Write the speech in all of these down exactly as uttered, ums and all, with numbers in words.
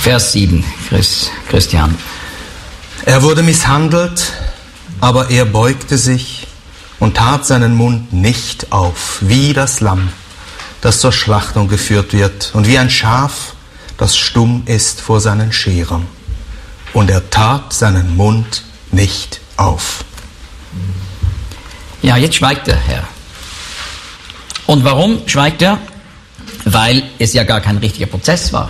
Vers sieben, Chris, Christian. Er wurde misshandelt, aber er beugte sich und tat seinen Mund nicht auf, wie das Lamm, das zur Schlachtung geführt wird, und wie ein Schaf, das stumm ist vor seinen Scherern. Und er tat seinen Mund nicht auf. Ja, jetzt schweigt der Herr. Und warum schweigt er? Weil es ja gar kein richtiger Prozess war.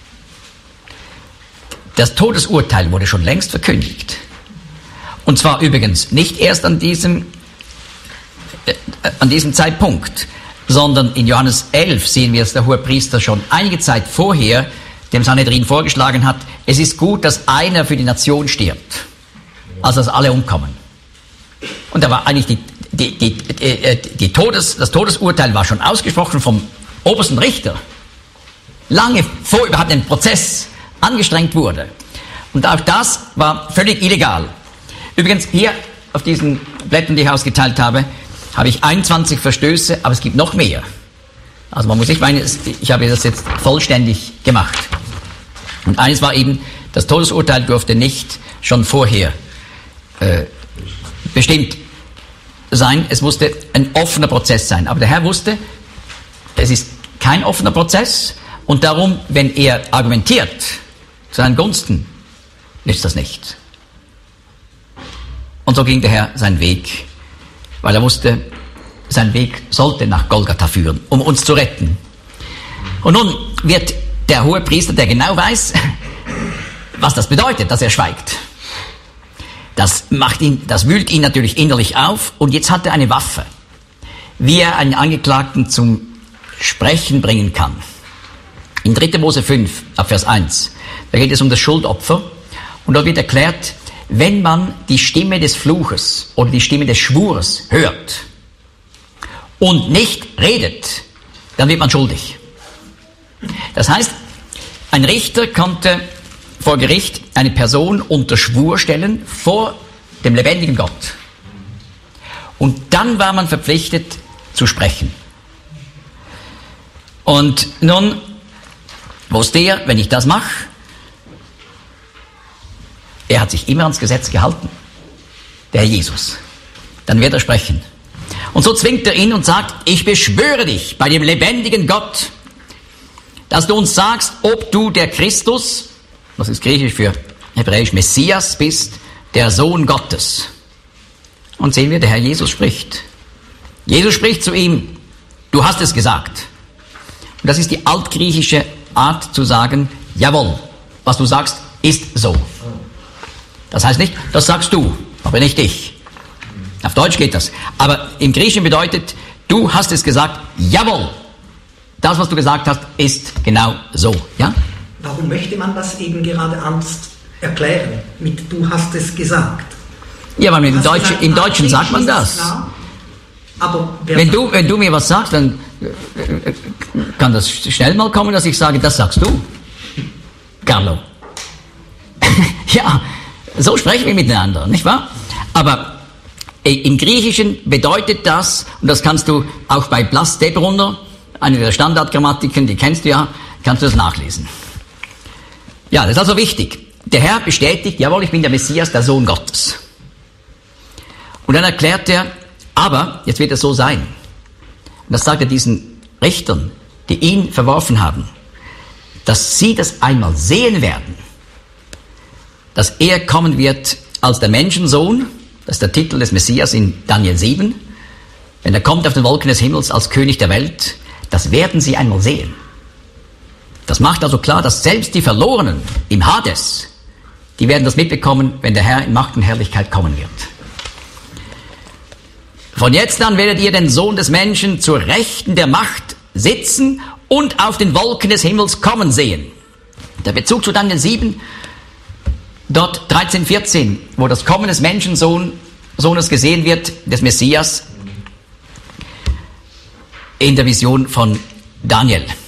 Das Todesurteil wurde schon längst verkündigt. Und zwar übrigens nicht erst an diesem, äh, an diesem Zeitpunkt, sondern in Johannes elf sehen wir, dass der Hohepriester schon einige Zeit vorher dem Sanhedrin vorgeschlagen hat, es ist gut, dass einer für die Nation stirbt, also dass alle umkommen. Und da war eigentlich die, die, die, die, die Todes, das Todesurteil war schon ausgesprochen vom obersten Richter, lange vor überhaupt ein Prozess angestrengt wurde. Und auch das war völlig illegal. Übrigens, hier auf diesen Blättern, die ich ausgeteilt habe, habe ich einundzwanzig Verstöße, aber es gibt noch mehr. Also man muss nicht meinen, ich habe das jetzt vollständig gemacht. Und eines war eben, das Todesurteil durfte nicht schon vorher äh, bestimmt sein. Es musste ein offener Prozess sein. Aber der Herr wusste, es ist kein offener Prozess und darum, wenn er argumentiert zu seinen Gunsten, nützt das nicht. Und so ging der Herr seinen Weg, weil er wusste, sein Weg sollte nach Golgatha führen, um uns zu retten. Und nun wird der Hohepriester, der genau weiß, was das bedeutet, dass er schweigt. Das macht ihn, das wühlt ihn natürlich innerlich auf und jetzt hat er eine Waffe, wie er einen Angeklagten zum Sprechen bringen kann. In dritter Mose fünf, ab Vers eins, da geht es um das Schuldopfer und dort wird erklärt, wenn man die Stimme des Fluches oder die Stimme des Schwures hört und nicht redet, dann wird man schuldig. Das heißt, ein Richter konnte vor Gericht eine Person unter Schwur stellen vor dem lebendigen Gott. Und dann war man verpflichtet zu sprechen. Und nun wusste er, wenn ich das mache, er hat sich immer ans Gesetz gehalten, der Herr Jesus. Dann wird er sprechen. Und so zwingt er ihn und sagt, ich beschwöre dich bei dem lebendigen Gott, dass du uns sagst, ob du der Christus, das ist griechisch für hebräisch Messias, bist, der Sohn Gottes. Und sehen wir, der Herr Jesus spricht. Jesus spricht zu ihm, du hast es gesagt. Und das ist die altgriechische Art zu sagen, jawohl, was du sagst, ist so. Das heißt nicht, das sagst du, aber nicht ich. Auf Deutsch geht das. Aber im Griechischen bedeutet, du hast es gesagt, jawohl. Das, was du gesagt hast, ist genau so. Ja? Warum möchte man das eben gerade anders erklären? Mit du hast es gesagt. Ja, aber im, Deutsch, gesagt, im Deutschen sagt man das. Klar, aber wenn, du, wenn du mir was sagst, dann kann das schnell mal kommen, dass ich sage, das sagst du, Carlo. Ja, so sprechen wir miteinander, nicht wahr? Aber im Griechischen bedeutet das, und das kannst du auch bei Blas de Brunner, eine der Standardgrammatiken, die kennst du ja, kannst du das nachlesen. Ja, das ist also wichtig. Der Herr bestätigt, jawohl, ich bin der Messias, der Sohn Gottes. Und dann erklärt er, aber, jetzt wird es so sein. Und das sagt er diesen Richtern, die ihn verworfen haben, dass sie das einmal sehen werden, dass er kommen wird als der Menschensohn, das ist der Titel des Messias in Daniel sieben, wenn er kommt auf den Wolken des Himmels als König der Welt, das werden sie einmal sehen. Das macht also klar, dass selbst die Verlorenen im Hades, die werden das mitbekommen, wenn der Herr in Macht und Herrlichkeit kommen wird. Von jetzt an werdet ihr den Sohn des Menschen zur Rechten der Macht sitzen und auf den Wolken des Himmels kommen sehen. Der Bezug zu Daniel sieben, dort dreizehn, vierzehn, wo das Kommen des Menschensohnes gesehen wird, des Messias, in der Vision von Daniel.